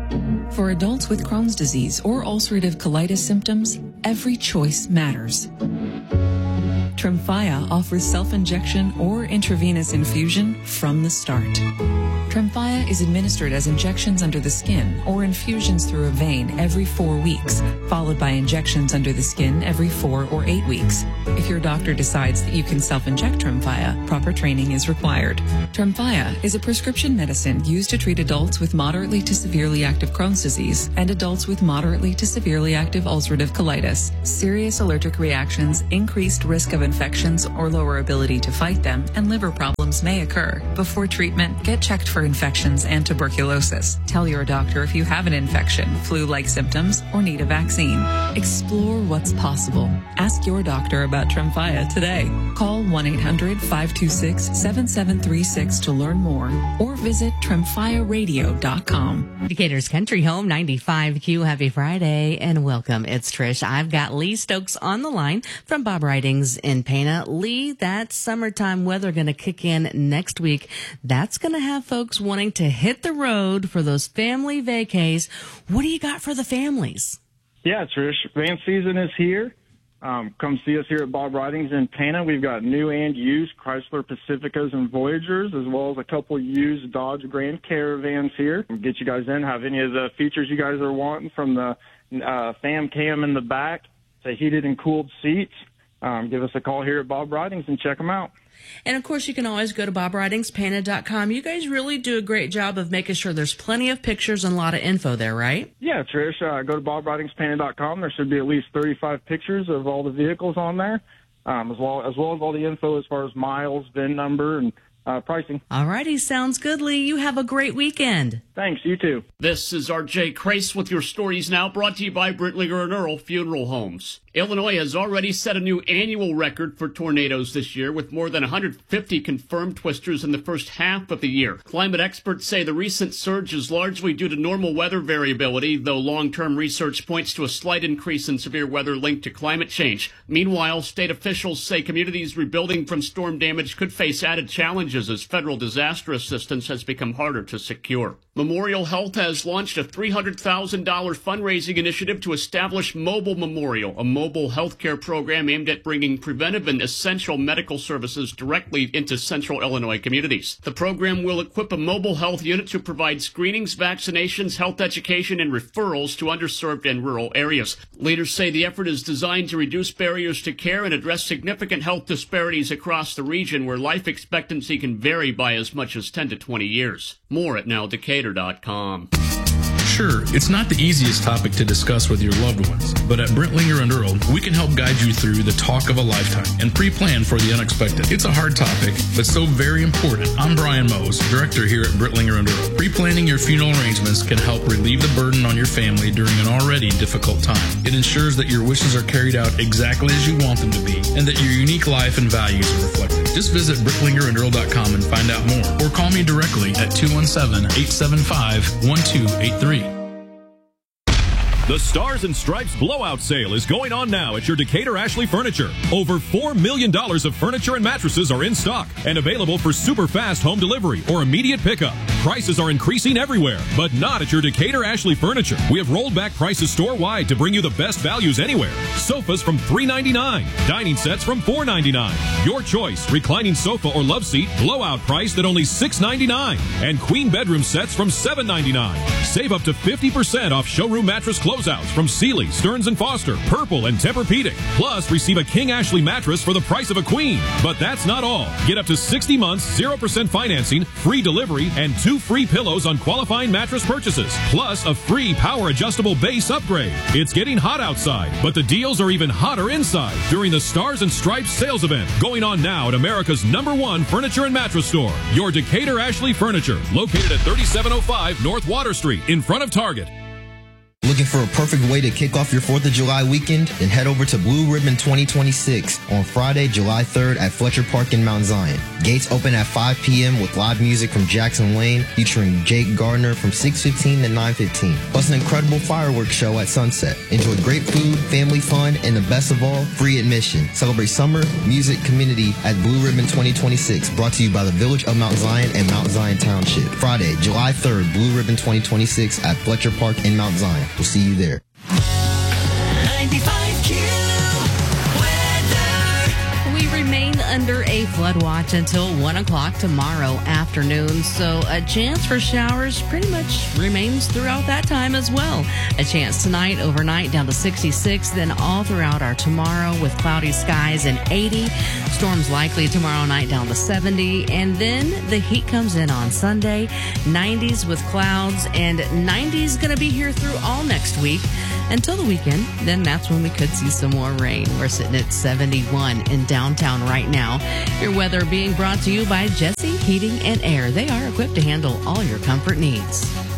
For adults with Crohn's disease or ulcerative colitis symptoms, every choice matters. Tremfya offers self-injection or intravenous infusion from the start. Tremfya is administered as injections under the skin or infusions through a vein every 4 weeks, followed by injections under the skin every 4 or 8 weeks. If your doctor decides that you can self-inject Tremfya, proper training is required. Tremfya is a prescription medicine used to treat adults with moderately to severely active Crohn's disease and adults with moderately to severely active ulcerative colitis. Serious allergic reactions, increased risk of infections or lower ability to fight them, and liver problems may occur. Before treatment, get checked for infections and tuberculosis. Tell your doctor if you have an infection, flu-like symptoms, or need a vaccine. Explore what's possible. Ask your doctor about Tremfya today. Call 1-800-526-7736 to learn more or visit TremfyaRadio.com. Decatur's Country Home 95Q. Happy Friday and welcome. It's Trish. I've got Lee Stokes on the line from Bob Ridings in Pana. Lee, that summertime weather going to kick in next week. That's going to have folks wanting to hit the road for those family vacays. What do you got for the families? Yeah, Trish, van season is here. Come see us here at Bob Ridings in Pana. We've got new and used Chrysler Pacificas and Voyagers, as well as a couple used Dodge Grand Caravans here. We'll get you guys in, have any of the features you guys are wanting, from the fam cam in the back to heated and cooled seats. Give us a call here at Bob Ridings and check them out. And, of course, you can always go to BobRidingsPana.com. You guys really do a great job of making sure there's plenty of pictures and a lot of info there, right? Yeah, Trish, go to BobRidingsPana.com. There should be at least 35 pictures of all the vehicles on there, as well as all the info as far as miles, VIN number, and pricing. All righty, sounds good, Lee. You have a great weekend. Thanks, you too. This is R.J. Crace with your stories now, brought to you by Brittlinger and Earl Funeral Homes. Illinois has already set a new annual record for tornadoes this year, with more than 150 confirmed twisters in the first half of the year. Climate experts say the recent surge is largely due to normal weather variability, though long-term research points to a slight increase in severe weather linked to climate change. Meanwhile, state officials say communities rebuilding from storm damage could face added challenges as federal disaster assistance has become harder to secure. Memorial Health has launched a $300,000 fundraising initiative to establish Mobile Memorial, a mobile healthcare program aimed at bringing preventive and essential medical services directly into central Illinois communities. The program will equip a mobile health unit to provide screenings, vaccinations, health education, and referrals to underserved and rural areas. Leaders say the effort is designed to reduce barriers to care and address significant health disparities across the region, where life expectancy can vary by as much as 10 to 20 years. More at nowdecatur.com. Sure, it's not the easiest topic to discuss with your loved ones, but at Brittlinger and Earl, we can help guide you through the talk of a lifetime and pre-plan for the unexpected. It's a hard topic, but so very important. I'm Brian Mose, director here at Brittlinger and Earl. Pre-planning your funeral arrangements can help relieve the burden on your family during an already difficult time. It ensures that your wishes are carried out exactly as you want them to be, and that your unique life and values are reflected. Just visit BrittlingerandEarl.com and find out more, or call me directly at 217-875-1283. The Stars and Stripes Blowout Sale is going on now at your Decatur Ashley Furniture. Over $4 million of furniture and mattresses are in stock and available for super fast home delivery or immediate pickup. Prices are increasing everywhere, but not at your Decatur Ashley Furniture. We have rolled back prices store-wide to bring you the best values anywhere. Sofas from $3.99, dining sets from $4.99. Your choice, reclining sofa or love seat, blowout priced at only $6.99. And queen bedroom sets from $7.99. Save up to 50% off showroom mattress closeouts from Sealy, Stearns & Foster, Purple, and Tempur-Pedic. Plus, receive a King Ashley mattress for the price of a queen. But that's not all. Get up to 60 months, 0% financing, free delivery, and 2 free pillows on qualifying mattress purchases. Plus, a free power-adjustable base upgrade. It's getting hot outside, but the deals are even hotter inside during the Stars and Stripes sales event going on now at America's #1 furniture and mattress store, your Decatur Ashley Furniture, located at 3705 North Water Street in front of Target. Looking for a perfect way to kick off your 4th of July weekend? Then head over to Blue Ribbon 2026 on Friday, July 3rd at Fletcher Park in Mount Zion. Gates open at 5 p.m. with live music from Jackson Lane featuring Jake Gardner from 6:15 to 9:15. Plus an incredible fireworks show at sunset. Enjoy great food, family fun, and the best of all, free admission. Celebrate summer, music, community at Blue Ribbon 2026, brought to you by the Village of Mount Zion and Mount Zion Township. Friday, July 3rd, Blue Ribbon 2026 at Fletcher Park in Mount Zion. We'll see you there. 95Q weather. We remain under a flood watch until 1 o'clock tomorrow afternoon, so a chance for showers pretty much remains throughout that time as well. A chance tonight, overnight, down to 66, then all throughout our tomorrow with cloudy skies and 80. Storms likely tomorrow night down to 70, and then the heat comes in on Sunday, 90s with clouds, and 90s going to be here through all next week until the weekend. Then that's when we could see some more rain. We're sitting at 71 in downtown right now. Your weather being brought to you by Jesse Heating and Air. They are equipped to handle all your comfort needs.